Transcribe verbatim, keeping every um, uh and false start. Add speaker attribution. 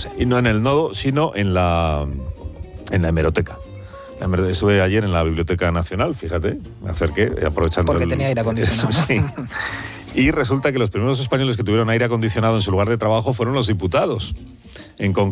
Speaker 1: sé.
Speaker 2: Y no en el nodo, sino en la, en la hemeroteca. La hemer- Estuve ayer en la Biblioteca Nacional, fíjate, me acerqué, aprovechando
Speaker 1: Porque
Speaker 2: el-
Speaker 1: tenía aire acondicionado.
Speaker 2: Sí. Y resulta que los primeros españoles que tuvieron aire acondicionado en su lugar de trabajo fueron los diputados. En concreto,